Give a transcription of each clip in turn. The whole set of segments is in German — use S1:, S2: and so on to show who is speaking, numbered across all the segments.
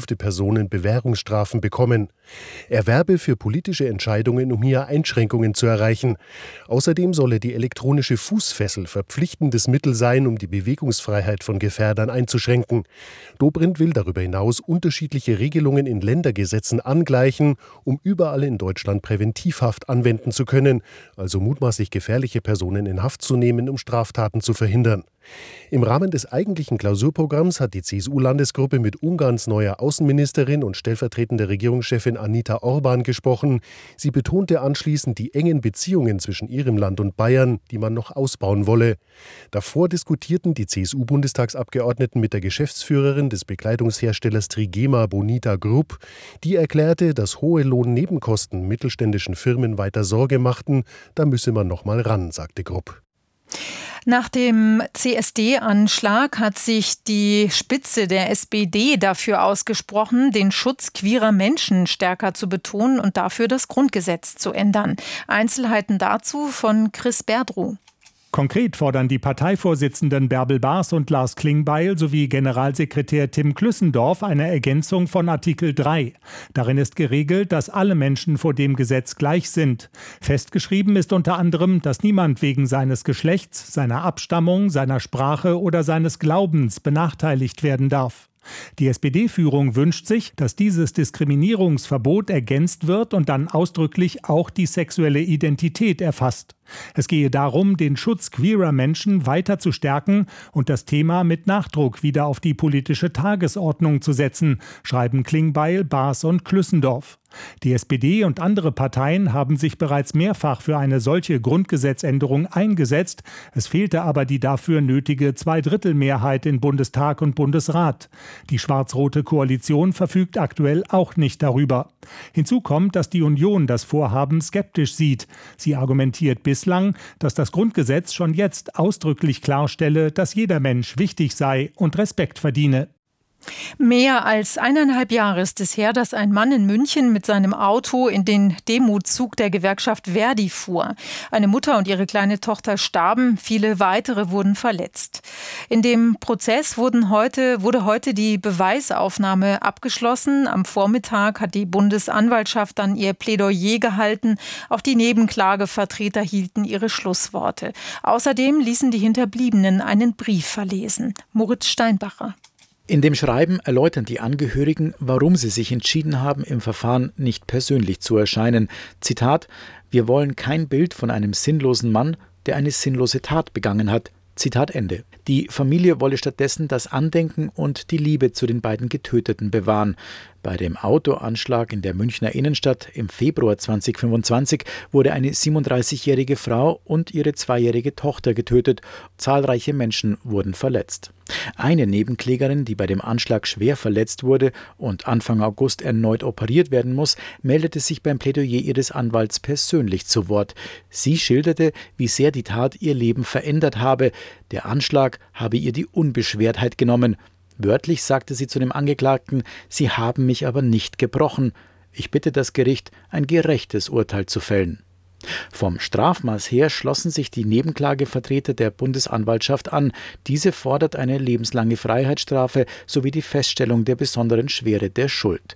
S1: durfte Personen Bewährungsstrafen bekommen. Er werbe für politische Entscheidungen, um hier Einschränkungen zu erreichen. Außerdem solle die elektronische Fußfessel verpflichtendes Mittel sein, um die Bewegungsfreiheit von Gefährdern einzuschränken. Dobrindt will darüber hinaus unterschiedliche Regelungen in Ländergesetzen angleichen, um überall in Deutschland Präventivhaft anwenden zu können, also mutmaßlich gefährliche Personen in Haft zu nehmen, um Straftaten zu verhindern. Im Rahmen des eigentlichen Klausurprogramms hat die CSU-Landesgruppe mit Ungarns neuer Außenministerin und stellvertretender Regierungschefin Anita Orban gesprochen. Sie betonte anschließend die engen Beziehungen zwischen ihrem Land und Bayern, die man noch ausbauen wolle. Davor diskutierten die CSU-Bundestagsabgeordneten mit der Geschäftsführerin des Bekleidungsherstellers Trigema, Bonita Grupp. Die erklärte, dass hohe Lohnnebenkosten mittelständischen Firmen weiter Sorge machten. Da müsse man noch mal ran, sagte Grupp.
S2: Nach dem CSD-Anschlag hat sich die Spitze der SPD dafür ausgesprochen, den Schutz queerer Menschen stärker zu betonen und dafür das Grundgesetz zu ändern. Einzelheiten dazu von Chris Berdruh.
S3: Konkret fordern die Parteivorsitzenden Bärbel Baas und Lars Klingbeil sowie Generalsekretär Tim Klüssendorf eine Ergänzung von Artikel 3. Darin ist geregelt, dass alle Menschen vor dem Gesetz gleich sind. Festgeschrieben ist unter anderem, dass niemand wegen seines Geschlechts, seiner Abstammung, seiner Sprache oder seines Glaubens benachteiligt werden darf. Die SPD-Führung wünscht sich, dass dieses Diskriminierungsverbot ergänzt wird und dann ausdrücklich auch die sexuelle Identität erfasst. Es gehe darum, den Schutz queerer Menschen weiter zu stärken und das Thema mit Nachdruck wieder auf die politische Tagesordnung zu setzen, schreiben Klingbeil, Baas und Klüssendorf. Die SPD und andere Parteien haben sich bereits mehrfach für eine solche Grundgesetzänderung eingesetzt. Es fehlte aber die dafür nötige Zweidrittelmehrheit in Bundestag und Bundesrat. Die schwarz-rote Koalition verfügt aktuell auch nicht darüber. Hinzu kommt, dass die Union das Vorhaben skeptisch sieht. Sie argumentiert bislang, dass das Grundgesetz schon jetzt ausdrücklich klarstelle, dass jeder Mensch wichtig sei und Respekt verdiene.
S2: Mehr als 1,5 Jahre ist es her, dass ein Mann in München mit seinem Auto in den Demozug der Gewerkschaft Verdi fuhr. Eine Mutter und ihre kleine Tochter starben, viele weitere wurden verletzt. In dem Prozess wurde heute die Beweisaufnahme abgeschlossen. Am Vormittag hat die Bundesanwaltschaft dann ihr Plädoyer gehalten. Auch die Nebenklagevertreter hielten ihre Schlussworte. Außerdem ließen die Hinterbliebenen einen Brief verlesen. Moritz Steinbacher.
S4: In dem Schreiben erläutern die Angehörigen, warum sie sich entschieden haben, im Verfahren nicht persönlich zu erscheinen. Zitat: Wir wollen kein Bild von einem sinnlosen Mann, der eine sinnlose Tat begangen hat. Zitat Ende. Die Familie wolle stattdessen das Andenken und die Liebe zu den beiden Getöteten bewahren. Bei dem Autoanschlag in der Münchner Innenstadt im Februar 2025 wurde eine 37-jährige Frau und ihre 2-jährige Tochter getötet. Zahlreiche Menschen wurden verletzt. Eine Nebenklägerin, die bei dem Anschlag schwer verletzt wurde und Anfang August erneut operiert werden muss, meldete sich beim Plädoyer ihres Anwalts persönlich zu Wort. Sie schilderte, wie sehr die Tat ihr Leben verändert habe. Der Anschlag habe ihr die Unbeschwertheit genommen. Wörtlich sagte sie zu dem Angeklagten: Sie haben mich aber nicht gebrochen. Ich bitte das Gericht, ein gerechtes Urteil zu fällen. Vom Strafmaß her schlossen sich die Nebenklagevertreter der Bundesanwaltschaft an. Diese fordert eine lebenslange Freiheitsstrafe sowie die Feststellung der besonderen Schwere der Schuld.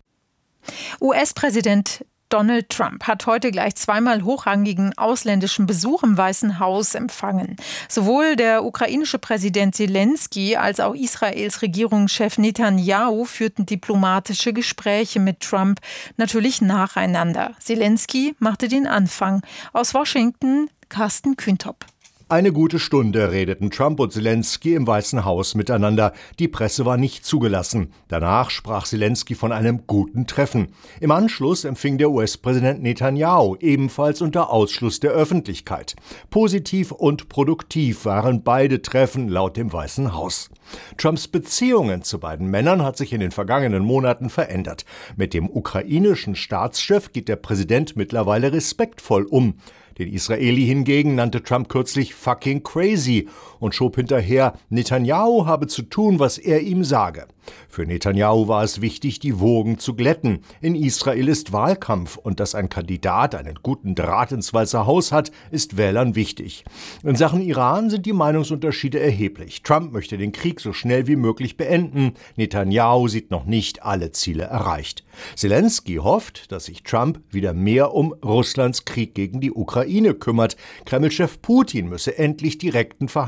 S2: US-Präsident Donald Trump hat heute gleich zweimal hochrangigen ausländischen Besuch im Weißen Haus empfangen. Sowohl der ukrainische Präsident Zelensky als auch Israels Regierungschef Netanyahu führten diplomatische Gespräche mit Trump, natürlich nacheinander. Zelensky machte den Anfang. Aus Washington, Carsten Küntop.
S5: Eine gute Stunde redeten Trump und Zelensky im Weißen Haus miteinander. Die Presse war nicht zugelassen. Danach sprach Zelensky von einem guten Treffen. Im Anschluss empfing der US-Präsident Netanyahu, ebenfalls unter Ausschluss der Öffentlichkeit. Positiv und produktiv waren beide Treffen laut dem Weißen Haus. Trumps Beziehungen zu beiden Männern hat sich in den vergangenen Monaten verändert. Mit dem ukrainischen Staatschef geht der Präsident mittlerweile respektvoll um. Den Israeli hingegen nannte Trump kürzlich fucking crazy und schob hinterher, Netanyahu habe zu tun, was er ihm sage. Für Netanyahu war es wichtig, die Wogen zu glätten. In Israel ist Wahlkampf und dass ein Kandidat einen guten Draht ins Weiße Haus hat, ist Wählern wichtig. In Sachen Iran sind die Meinungsunterschiede erheblich. Trump möchte den Krieg so schnell wie möglich beenden. Netanyahu sieht noch nicht alle Ziele erreicht. Zelensky hofft, dass sich Trump wieder mehr um Russlands Krieg gegen die Ukraine kümmert. Kreml-Chef Putin müsse endlich direkten Verhandlungen